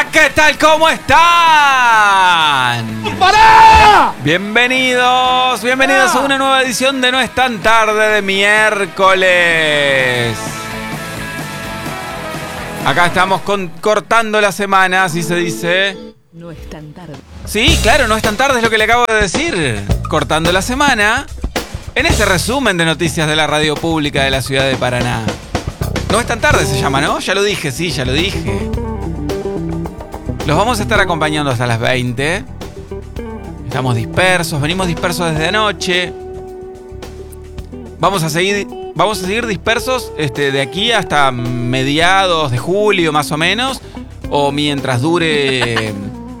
Hola, ¿qué tal? ¿Cómo están? ¡Para! Bienvenidos a una nueva edición de No es tan tarde de miércoles. Acá estamos cortando la semana, así se dice. No es tan tarde. Sí, claro, no es tan tarde, es lo que le acabo de decir. Cortando la semana en este resumen de noticias de la radio pública de la ciudad de Paraná. No es tan tarde se llama, ¿no? Ya lo dije, sí, ya lo dije. Los vamos a estar acompañando hasta las 20. Estamos dispersos, venimos dispersos desde anoche. Vamos a seguir dispersos de aquí hasta mediados de julio, más o menos. O mientras dure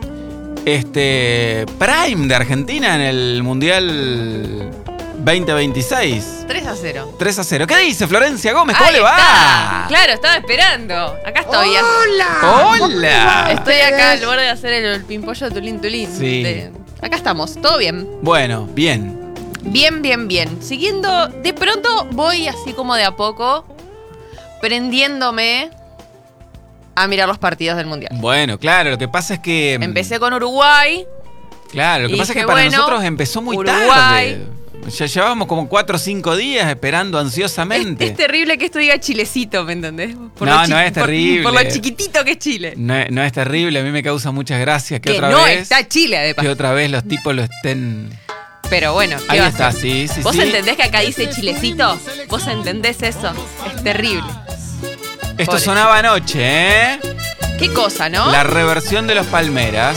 Prime de Argentina en el Mundial 2026. 3-0. 3-0. ¿Qué dice Florencia Gómez? ¿Cómo Ahí le va? está. Claro, estaba esperando. Acá estoy. ¡Hola! Estoy acá al borde de hacer el pimpollo tulín. Sí. Acá estamos, todo bien. Bueno, bien. Bien. Siguiendo, de pronto voy así como de a poco prendiéndome a mirar los partidos del Mundial. Bueno, claro, lo que pasa es que... Empecé con Uruguay. Claro, lo que y pasa es dije, que para bueno, nosotros empezó muy Uruguay. tarde. Ya llevábamos como 4 o 5 días esperando ansiosamente. Es terrible que esto diga Chilecito, ¿me entendés? No es terrible. Por lo chiquitito que es Chile. No es terrible, a mí me causa muchas gracias que otra no vez... está Chile, de paso. Que otra vez los tipos lo estén... Pero bueno, ¿qué Ahí va a está, hacer? sí. ¿Vos entendés que acá dice Chilecito? ¿Vos entendés eso? Es terrible. Esto sonaba anoche, ¿eh? ¿Qué cosa, no? La reversión de los Palmeras.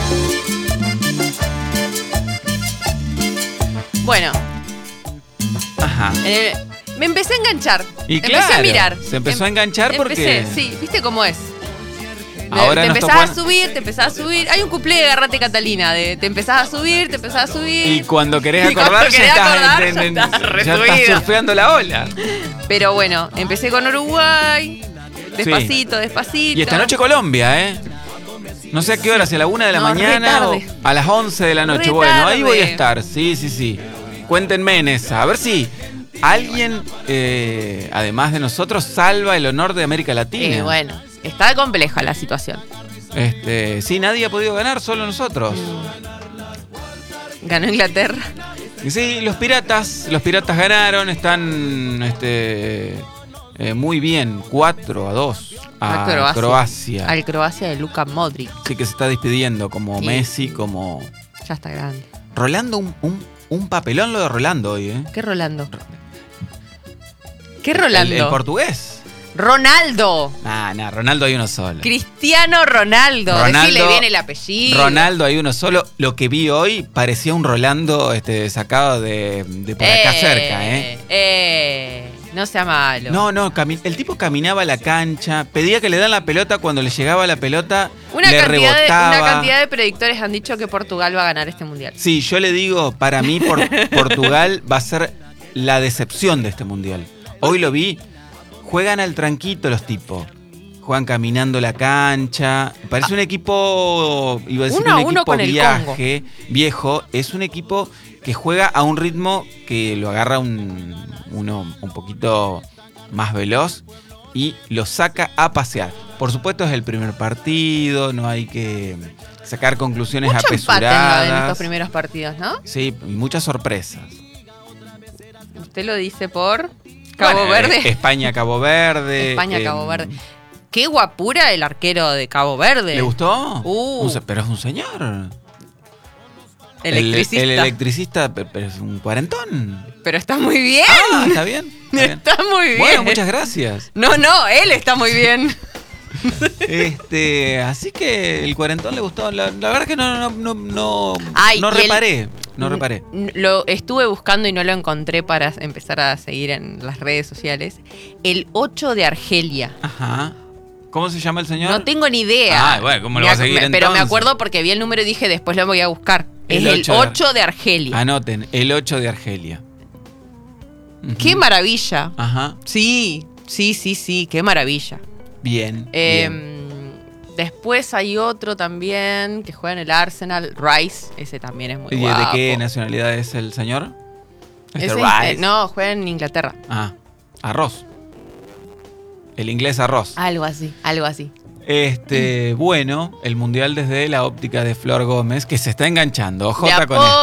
Bueno, Ajá. me empecé a enganchar. Y empecé claro, a mirar. se empezó a enganchar porque... Sí, ¿viste cómo es? Ahora te nos empezás tocó... te empezás a subir. Hay un cuplé de Garrate Catalina, de te empezás a subir. Y cuando querés Y cuando acordar, querés acordar, ya estás ya estás surfeando la ola. Pero bueno, empecé con Uruguay. Despacito. Y esta noche Colombia, ¿eh? No sé a qué hora, si a la 1 de la mañana o a las 11 de la noche. Re Bueno, ahí tarde. voy a estar. Sí. Cuéntenme en esa. A ver si alguien, además de nosotros, salva el honor de América Latina. Bueno, está compleja la situación. Sí, nadie ha podido ganar, solo nosotros. Ganó Inglaterra. Y sí, los piratas ganaron, están muy bien, 4-2 a Croacia. Al Croacia de Luka Modric. Sí, que se está despidiendo como Sí. Messi, como... Ya está grande. Rolando, un papelón lo de Rolando hoy, ¿eh? ¿Qué Rolando? ¿Qué Rolando? El portugués. Ronaldo. Nah, Ronaldo hay uno solo. Cristiano Ronaldo. Decirle bien el apellido. Ronaldo hay uno solo. Lo que vi hoy parecía un Rolando sacado de por acá cerca, ¿eh? No sea malo. No, el tipo caminaba a la cancha, pedía que le dan la pelota, cuando le llegaba la pelota, le rebotaba. Una cantidad de predictores han dicho que Portugal va a ganar este mundial. Sí, yo le digo, para mí Portugal va a ser la decepción de este mundial. Hoy lo vi, juegan al tranquito los tipos. Juegan caminando la cancha. Parece un equipo, iba a decir un equipo con el viaje, viejo. Es un equipo que juega a un ritmo que lo agarra uno un poquito más veloz y lo saca a pasear. Por supuesto es el primer partido, no hay que sacar conclusiones Mucho apresuradas. empate en estos primeros partidos, ¿no? Sí, y muchas sorpresas. Usted lo dice por Cabo Verde. España-Cabo Verde. España-Cabo Verde. Qué guapura el arquero de Cabo Verde. ¿Le gustó? Pero es un señor. Electricista. El electricista, pero es un cuarentón. Pero está muy bien. Está bien. Está muy bien. Bueno, muchas gracias. No, él está muy bien. Así que el cuarentón le gustó. La verdad que no reparé. No reparé. Lo estuve buscando y no lo encontré para empezar a seguir en las redes sociales. El 8 de Argelia. Ajá. ¿Cómo se llama el señor? No tengo ni idea. Bueno, ¿cómo lo va a seguir entonces? Pero me acuerdo porque vi el número y dije, después lo voy a buscar. Es el 8 de Argelia. Anoten, el 8 de Argelia. ¡Qué maravilla! Ajá. Sí, qué maravilla. Bien. Después hay otro también que juega en el Arsenal, Rice. Ese también es muy guapo. ¿Y de qué nacionalidad es el señor? Rice. No, juega en Inglaterra. Arroz. El inglés Arroz. Algo así. Bueno, el mundial desde la óptica de Flor Gómez, que se está enganchando. De Ojota a con esto.